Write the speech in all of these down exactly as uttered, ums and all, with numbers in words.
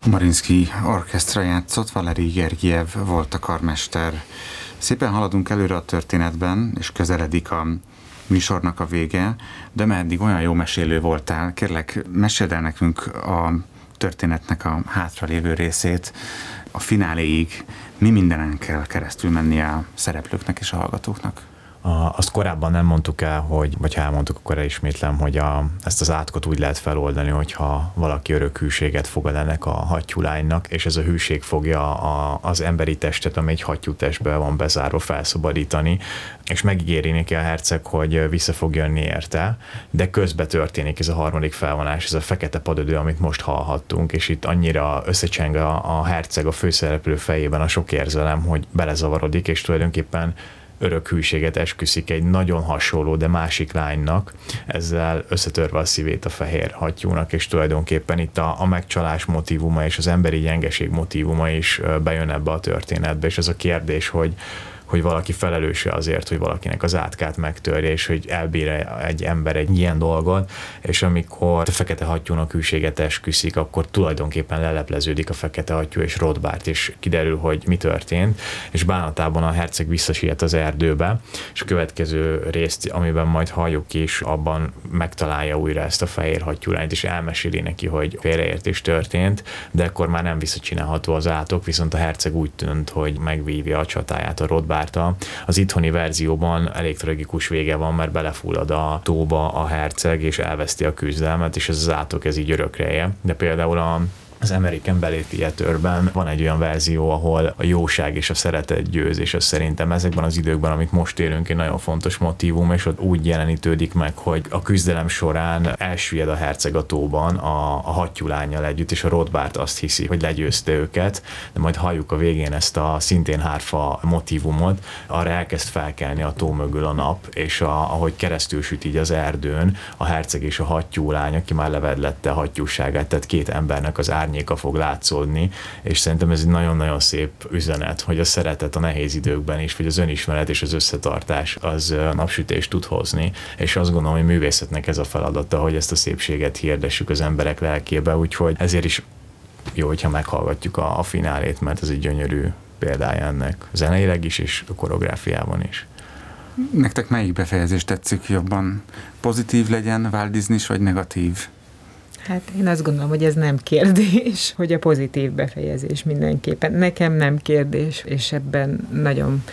Mariinsky Orchestra játszott, Valerij Gergiev volt a karmester. Szépen haladunk előre a történetben, és közeledik a műsornak a vége, de már eddig olyan jó mesélő voltál, kérlek, meséld el nekünk a történetnek a hátralévő részét, a fináléig, mi mindenen kell keresztül menni a szereplőknek és a hallgatóknak. A, azt korábban nem mondtuk el, hogy, vagy ha elmondtuk, akkor elismétlem, hogy a, ezt az átkot úgy lehet feloldani, hogyha valaki örök hűséget fogad ennek a hattyúlánynak, és ez a hűség fogja a, az emberi testet, ami egy hattyútestben van bezárva, felszabadítani, és megígéri neki a herceg, hogy vissza fog jönni érte, de közben történik ez a harmadik felvonás, ez a fekete padödő, amit most hallhattunk, és itt annyira összecseng a, a herceg a főszereplő fejében a sok érzelem, hogy belezavarodik, és tulajdonképpen örök hűséget esküszik egy nagyon hasonló, de másik lánynak, ezzel összetörve a szívét a fehér hattyúnak, és tulajdonképpen itt a, a megcsalás motívuma és az emberi gyengeség motívuma is bejön ebbe a történetbe, és ez a kérdés, hogy hogy valaki felelőse azért, hogy valakinek az átkát megtörje, és hogy elbír egy ember egy ilyen dolgot, és amikor a fekete hattyúnak hűséget esküszik, akkor tulajdonképpen lelepleződik a fekete hattyú és Rothbart, és kiderül, hogy mi történt, és bánatában a herceg visszasiet az erdőbe, és a következő részt, amiben majd halljuk is, abban megtalálja újra ezt a fehér hattyúlányt, és elmeséli neki, hogy félreértés történt, de akkor már nem visszacsinálható az átok, viszont a herceg úgy tűnt, hogy megvívja a csatáját a Rothbart. Az itthoni verzióban elég tragikus vége van, mert belefullad a tóba a herceg, és elveszti a küzdelmet, és ez az átok ez így örökre él. De például a az American Ballet Theaterben van egy olyan verzió, ahol a jóság és a szeretet győz, és ez szerintem ezekben az időkben, amit most élünk, egy nagyon fontos motívum, és ott úgy jelenítődik meg, hogy a küzdelem során elsüllyed a herceg a tóban a, a hattyúlánnyal együtt, és a Rothbart azt hiszi, hogy legyőzte őket, de majd halljuk a végén ezt a szintén hárfa motívumot, arra elkezd felkelni a tó mögül a nap, és a, ahogy keresztül süt így az erdőn, a herceg és a hattyúlány, aki már levedlette a hattyúságát, tehát két embernek az árny fog látszódni, és szerintem ez egy nagyon-nagyon szép üzenet, hogy a szeretet a nehéz időkben is, vagy az önismeret és az összetartás az napsütést tud hozni, és azt gondolom, hogy művészetnek ez a feladata, hogy ezt a szépséget hirdessük az emberek lelkébe, úgyhogy ezért is jó, hogyha meghallgatjuk a, a finálét, mert ez egy gyönyörű példája ennek zeneileg is, és a koreográfiában is. Nektek melyik befejezés tetszik jobban? Pozitív legyen, Walt Disney-s, vagy negatív? Hát én azt gondolom, hogy ez nem kérdés, hogy a pozitív befejezés mindenképpen. Nekem nem kérdés, és ebben nagyon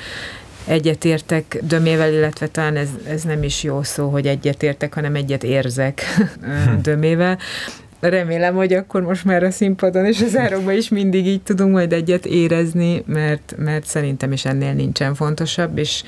egyetértek Dömével, illetve talán ez, ez nem is jó szó, hogy egyetértek, hanem egyet érzek Dömével. Remélem, hogy akkor most már a színpadon és az árokban is mindig így tudunk majd egyet érezni, mert, mert szerintem is ennél nincsen fontosabb, és,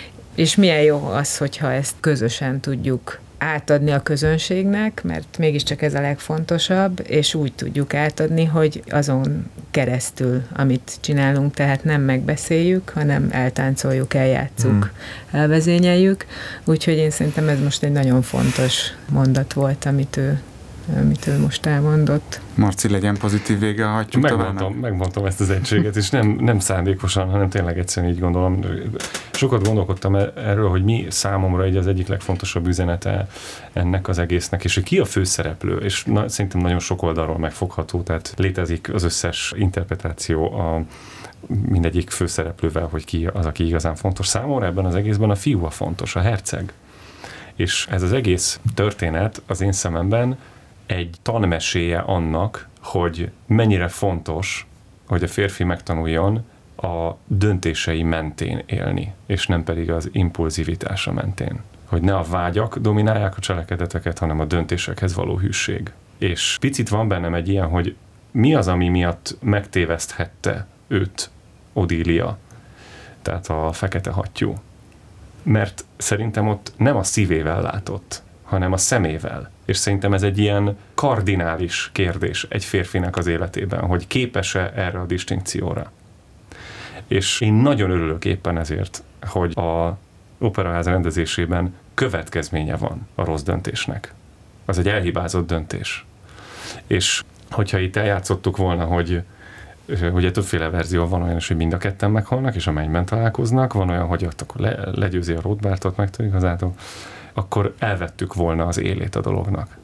és milyen jó az, hogyha ezt közösen tudjuk átadni a közönségnek, mert mégiscsak ez a legfontosabb, és úgy tudjuk átadni, hogy azon keresztül, amit csinálunk, tehát nem megbeszéljük, hanem eltáncoljuk, eljátszuk, hmm. elvezényeljük. Úgyhogy én szerintem ez most egy nagyon fontos mondat volt, amit ő amit ő most elmondott. Marci, legyen pozitív vége a hattyú megmondtam, megmondtam ezt az egységet, és nem, nem szándékosan, hanem tényleg egyszerűen így gondolom. Sokat gondolkodtam erről, hogy mi számomra egy az egyik legfontosabb üzenete ennek az egésznek, és hogy ki a főszereplő, és na, szerintem nagyon sok oldalról megfogható, tehát létezik az összes interpretáció a mindegyik főszereplővel, hogy ki az, aki igazán fontos. Számomra ebben az egészben a fiú a fontos, a herceg. És ez az egész történet az én szememben egy tanmeséje annak, hogy mennyire fontos, hogy a férfi megtanuljon a döntései mentén élni, és nem pedig az impulzivitása mentén. Hogy ne a vágyak dominálják a cselekedeteket, hanem a döntésekhez való hűség. És picit van bennem egy ilyen, hogy mi az, ami miatt megtéveszthette őt Odília, tehát a fekete hattyú. Mert szerintem ott nem a szívével látott, hanem a szemével. És szerintem ez egy ilyen kardinális kérdés egy férfinak az életében, hogy képes-e erre a distinkcióra. És én nagyon örülök éppen ezért, hogy a Operaház rendezésében következménye van a rossz döntésnek. Az egy elhibázott döntés. És hogyha itt eljátszottuk volna, hogy ugye többféle verzió van, olyan is, hogy mind a ketten meghalnak, és a mennyben találkoznak, van olyan, hogy ott akkor le, legyőzi a Rothbartot, megtörik az átok, akkor elvettük volna az élét a dolognak.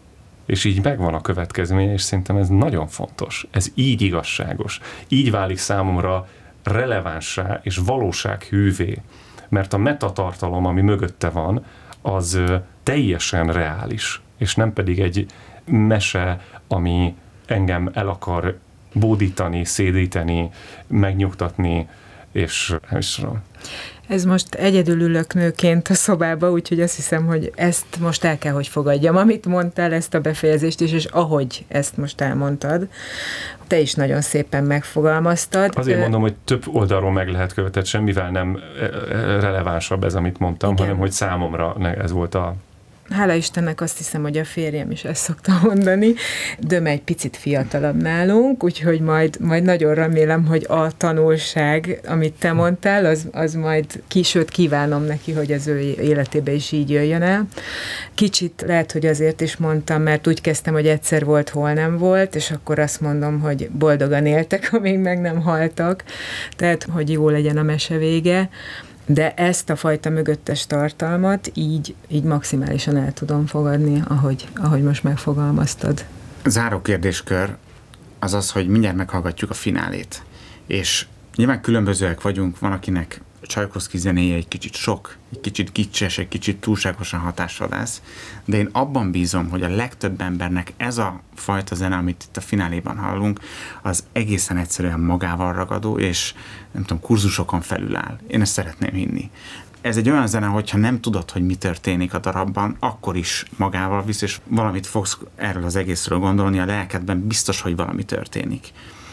és így megvan a következménye, és szerintem ez nagyon fontos. Ez így igazságos. Így válik számomra relevánssá és valósághűvé, mert a metatartalom, ami mögötte van, az teljesen reális, és nem pedig egy mese, ami engem el akar bódítani, szédíteni, megnyugtatni, és nem is tudom. Ez most egyedül ülök nőként a szobába, úgyhogy azt hiszem, hogy ezt most el kell, hogy fogadjam, amit mondtál, ezt a befejezést is, és ahogy ezt most elmondtad, te is nagyon szépen megfogalmaztad. Azért mondom, hogy több oldalról meg lehet követett, semmivel nem relevánsabb ez, amit mondtam, igen, hanem hogy számomra ez volt a... Hála Istennek azt hiszem, hogy a férjem is ezt szokta mondani. Döme egy picit fiatalabb nálunk, úgyhogy majd, majd nagyon remélem, hogy a tanulság, amit te mondtál, az, az majd ki, sőt kívánom neki, hogy az ő életébe is így jöjjön el. Kicsit lehet, hogy azért is mondtam, mert úgy kezdtem, hogy egyszer volt, hol nem volt, és akkor azt mondom, hogy boldogan éltek, amíg meg nem haltak. Tehát, hogy jó legyen a mese vége. De ezt a fajta mögöttes tartalmat így, így maximálisan el tudom fogadni, ahogy, ahogy most megfogalmaztad. Záró kérdéskör az az, hogy mindjárt meghallgatjuk a finálét. És nyilván különbözőek vagyunk, van akinek Csajkovszky zenéje egy kicsit sok, egy kicsit gicses, egy kicsit túlságosan hatásvadász, de én abban bízom, hogy a legtöbb embernek ez a fajta zene, amit itt a fináléban hallunk, az egészen egyszerűen magával ragadó, és nem tudom, kurzusokon felül áll. Én ezt szeretném hinni. Ez egy olyan zene, hogyha nem tudod, hogy mi történik a darabban, akkor is magával visz, és valamit fogsz erről az egészről gondolni, a lelkedben biztos, hogy valami történik.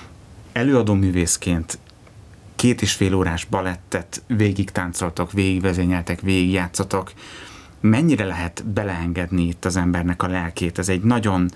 Előadó művészként két és fél órás balettet végig táncoltok, végig vezényeltek, végig játszotok. Mennyire lehet beleengedni itt az embernek a lelkét? Ez egy nagyon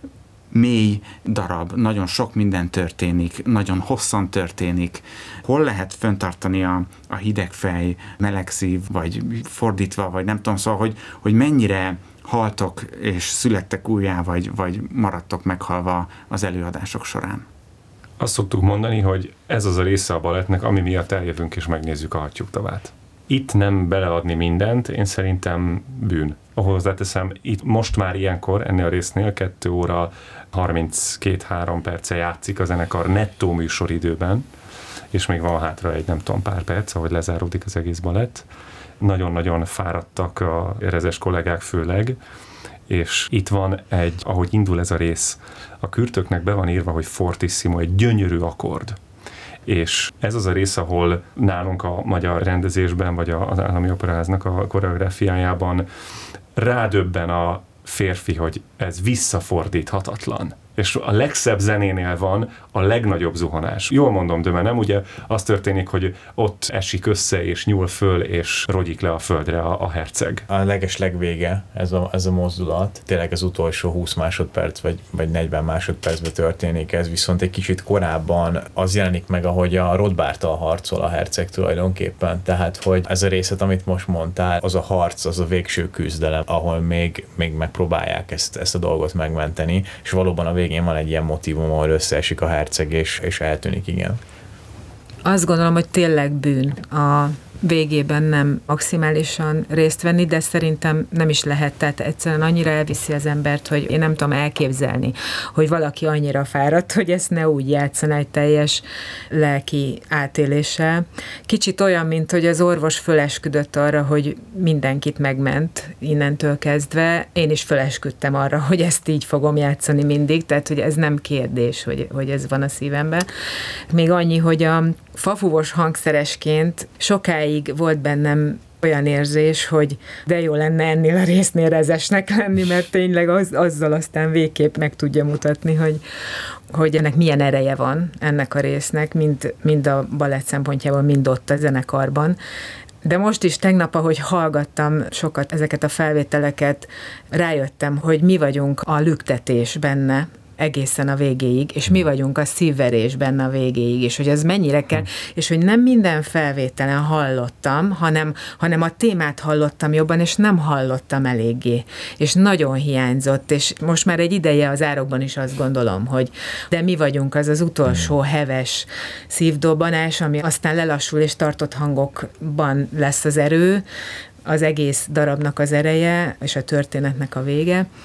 mély darab, nagyon sok minden történik, nagyon hosszan történik. Hol lehet fenntartani a, a hideg fej, meleg szív, vagy fordítva, vagy nem tudom, szóval, hogy, hogy mennyire haltok és születtek újjá, vagy, vagy maradtok meghalva az előadások során? Azt szoktuk mondani, hogy ez az a része a balettnek, ami miatt eljövünk és megnézzük a hattyúktavát. Itt nem beleadni mindent, én szerintem bűn. Hozzáteszem, itt most már ilyenkor, ennél a résznél kettő óra harminckét-három perce játszik a zenekar nettó műsoridőben, és még van hátra egy nem tudom pár perc, ahogy lezáródik az egész balett. Nagyon-nagyon fáradtak a érezes kollégák főleg, és itt van egy, ahogy indul ez a rész, a kürtöknek be van írva, hogy fortissimo, egy gyönyörű akkord. És ez az a rész, ahol nálunk a magyar rendezésben, vagy az Állami Operaháznak a koreográfiájában rádöbben a férfi, hogy ez visszafordíthatatlan. És a legszebb zenénél van a legnagyobb zuhanás. Jól mondom, de nem ugye az történik, hogy ott esik össze, és nyúl föl, és rogyik le a földre a, a herceg. A leges legvége, ez a, ez a mozdulat, tényleg az utolsó húsz másodperc, vagy, vagy negyven másodpercben történik ez, viszont egy kicsit korábban az jelenik meg, ahogy a Rothbárttal harcol a herceg tulajdonképpen. Tehát, hogy ez a részlet, amit most mondtál, az a harc, az a végső küzdelem, ahol még, még megpróbálják ezt, ezt a dolgot megmenteni, és valóban a végén van egy ilyen motívum, ahol összeesik a herceg, és, és eltűnik, igen. Azt gondolom, hogy tényleg bűn a végében nem maximálisan részt venni, de szerintem nem is lehet, tehát egyszerűen annyira elviszi az embert, hogy én nem tudom elképzelni, hogy valaki annyira fáradt, hogy ezt ne úgy játszaná egy teljes lelki átéléssel. Kicsit olyan, mint hogy az orvos fölesküdött arra, hogy mindenkit megment innentől kezdve. Én is fölesküdtem arra, hogy ezt így fogom játszani mindig, tehát hogy ez nem kérdés, hogy, hogy ez van a szívemben. Még annyi, hogy a fafúvos hangszeresként sokáig volt bennem olyan érzés, hogy de jó lenne ennél a résznél rezesnek lenni, mert tényleg az, azzal aztán végképp meg tudja mutatni, hogy, hogy ennek milyen ereje van ennek a résznek, mind, mind a balett szempontjából, mind ott a zenekarban. De most is tegnap, ahogy hallgattam sokat ezeket a felvételeket, rájöttem, hogy mi vagyunk a lüktetés benne, egészen a végéig, és mi vagyunk a szívverés benne a végéig, és hogy ez mennyire kell, és hogy nem minden felvételen hallottam, hanem, hanem a témát hallottam jobban, és nem hallottam eléggé, és nagyon hiányzott, és most már egy ideje az árokban is azt gondolom, hogy de mi vagyunk az az utolsó heves szívdobbanás, ami aztán lelassul, és tartott hangokban lesz az erő, az egész darabnak az ereje, és a történetnek a vége.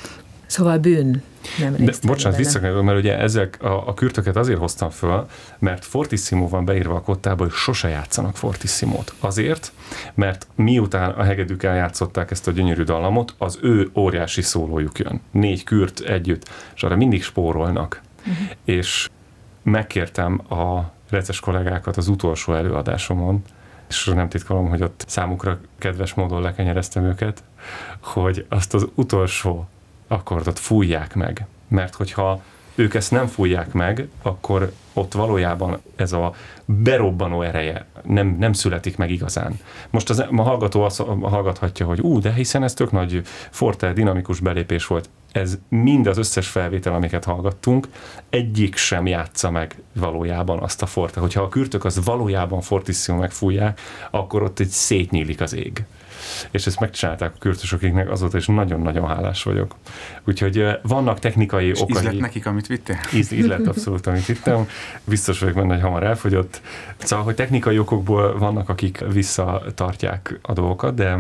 Szóval bűn nem De, bocsánat, visszakanyarodom, mert ugye ezek a, a kürtöket azért hoztam föl, mert Fortissimo van beírva a kottába, hogy sose játszanak Fortissimót. Azért, mert miután a hegedűk eljátszották ezt a gyönyörű dallamot, az ő óriási szólójuk jön. Négy kürt együtt, és arra mindig spórolnak. Uh-huh. És megkértem a reces kollégákat az utolsó előadásomon, és nem titkolom, hogy ott számukra kedves módon lekenyereztem őket, hogy azt az utolsó akkordot fújják meg. Mert hogyha ők ezt nem fújják meg, akkor ott valójában ez a berobbanó ereje nem, nem születik meg igazán. Most az, a hallgató azt hallgathatja, hogy ú, de hiszen ez tök nagy forte, dinamikus belépés volt. Ez mind az összes felvétel, amiket hallgattunk, egyik sem játsza meg valójában azt a forte. Hogyha a kürtök az valójában fortissimo megfújják, akkor ott egy szétnyílik az ég. És ezt megcsinálták a kürtösöknek, azóta is nagyon-nagyon hálás vagyok. Úgyhogy vannak technikai és okai. És ízlett nekik, amit vittél? Íz, ízlett abszolút, amit vittem. Biztos vagyok benne, hogy hamar elfogyott. Szóval, hogy technikai okokból vannak, akik visszatartják a dolgokat, de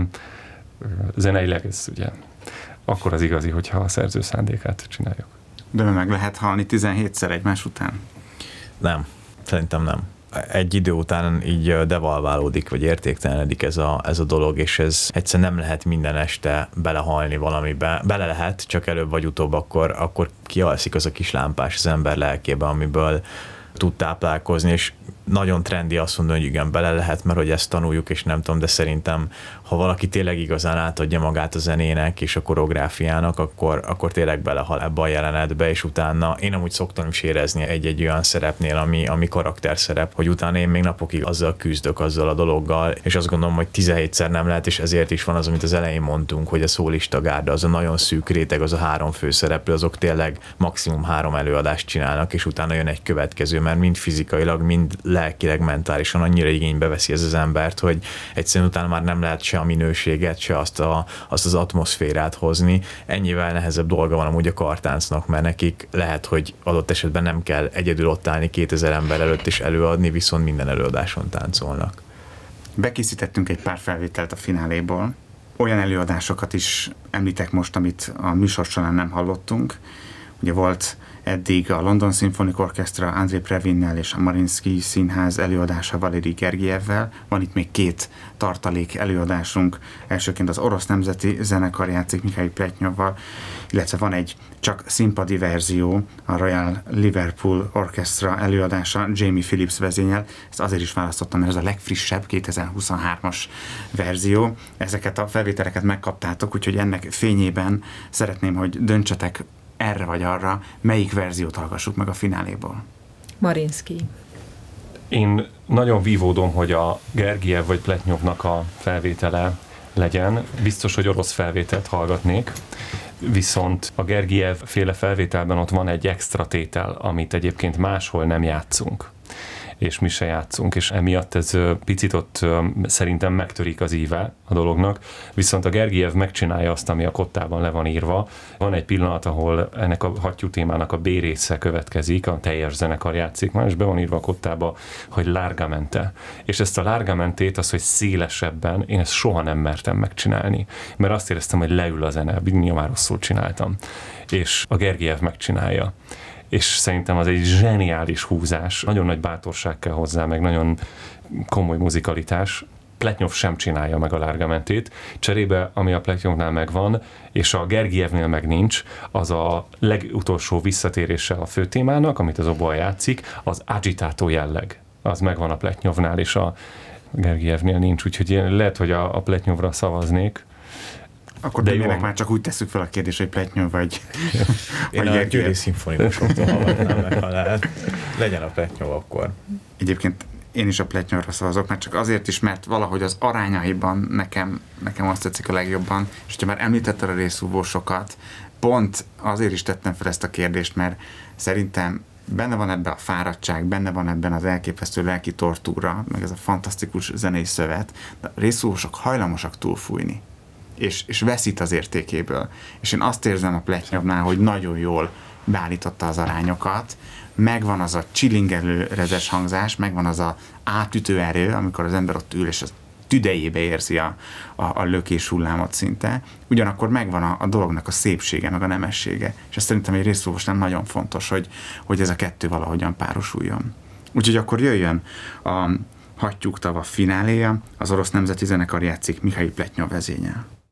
zeneileg ez ugye akkor az igazi, hogyha a szerző szándékát csináljuk. De meg lehet halni tizenhétszer egymás után? Nem, szerintem nem. Egy idő után így devalválódik, vagy értéktelenedik ez a, ez a dolog, és ez egyszerűen nem lehet minden este belehalni valamibe. Bele lehet, csak előbb vagy utóbb akkor, akkor kialszik az a kis lámpás az ember lelkébe, amiből tud táplálkozni, és nagyon trendi azt mondani, hogy igen, bele lehet, mert hogy ezt tanuljuk, és nem tudom, de szerintem, ha valaki tényleg igazán átadja magát a zenének és a koreográfiának, akkor, akkor tényleg belehal ebbe a jelenetbe, és utána én amúgy szoktam is érezni egy-egy olyan szerepnél, ami, ami karakterszerep, hogy utána én még napokig azzal küzdök, azzal a dologgal, és azt gondolom, hogy tizenhétszer nem lehet, és ezért is van az, amit az elején mondtunk, hogy a szólista gárda, az a nagyon szűk réteg, az a három főszereplő, azok tényleg maximum három előadást csinálnak, és utána jön egy következő, mert mind fizikailag, mind lelkileg, mentálisan annyira igénybe veszi ez az embert, hogy egyszerűen utána már nem lehet se a minőséget, se azt, a, azt az atmoszférát hozni. Ennyivel nehezebb dolga van amúgy a kartáncnak, mert nekik lehet, hogy adott esetben nem kell egyedül ott állni kétezer ember előtt és előadni, viszont minden előadáson táncolnak. Bekészítettünk egy pár felvételt a fináléból. Olyan előadásokat is említek most, amit a műsor során nem hallottunk. Ugye volt eddig a London Symphonic Orchestra Andrei Previnnel és a Mariinsky Színház előadása Valeri Gergijevvel. Van itt még két tartalék előadásunk. Elsőként az Orosz Nemzeti Zenekar játszik Mihály Pletnyovval, illetve van egy csak színpadi verzió, a Royal Liverpool Orchestra előadása Jamie Phillips vezényel. Ezt azért is választottam, mert ez a legfrissebb kétezer-huszonhármas verzió. Ezeket a felvételeket megkaptátok, úgyhogy ennek fényében szeretném, hogy döntsetek erre vagy arra, melyik verziót hallgassuk meg a fináléból. Mariinsky. Én nagyon vívódom, hogy a Gergijev vagy Pletnyovnak a felvétele legyen. Biztos, hogy orosz felvételt hallgatnék, viszont a Gergijev féle felvételben ott van egy extra tétel, amit egyébként máshol nem játszunk, és mi se játszunk, és emiatt ez picit ott szerintem megtörik az íve a dolognak, viszont a Gergijev megcsinálja azt, ami a kottában le van írva. Van egy pillanat, ahol ennek a hattyú témának a B része következik, a teljes zenekar játszik már, és be van írva a kottába, hogy largamente. És ezt a largamentét, az, hogy szélesebben, én ezt soha nem mertem megcsinálni, mert azt éreztem, hogy leül a zene, nyilván rosszul csináltam. És a Gergijev megcsinálja. És szerintem az egy zseniális húzás, nagyon nagy bátorság kell hozzá, meg nagyon komoly muzikalitás. Pletnyov sem csinálja meg a largamentét, cserébe, ami a Pletnyovnál megvan, és a Gergijevnél meg nincs, az a legutolsó visszatérése a főtémának, amit az oboa játszik, az agitátó jelleg. Az megvan a Pletnyovnál, és a Gergijevnél nincs, úgyhogy én lehet, hogy a, a Pletnyovra szavaznék. Akkor de minek már csak úgy tesszük fel a kérdést, hogy Pletnyov vagy... Én vagy a Győri szimfonikusoktól hallgatnám meg, ha lehet. Legyen a Pletnyov akkor. Egyébként én is a Pletnyovra szavazok, mert csak azért is, mert valahogy az arányaiban nekem, nekem azt tetszik a legjobban, és hogyha már említetted a részúvósokat, pont azért is tettem fel ezt a kérdést, mert szerintem benne van ebben a fáradtság, benne van ebben az elképesztő lelki tortúra, meg ez a fantasztikus zenei szövet, de a részúvósok hajlamosak túlfújni. És, és veszít az értékéből. És én azt érzem a Pletnyovnál, hogy nagyon jól beállította az arányokat, megvan az a csilingelő rezes hangzás, megvan az a átütő erő, amikor az ember ott ül, és az tüdejébe érzi a, a, a lökés hullámot szinte, ugyanakkor megvan a, a dolognak a szépsége, meg a nemessége. És ez szerintem egy részolvosnál nagyon fontos, hogy, hogy ez a kettő valahogyan párosuljon. Úgyhogy akkor jöjjön a Hattyúk tava fináléja, az orosz nemzeti zenekar játszik Mihail Pletnyov vezényel.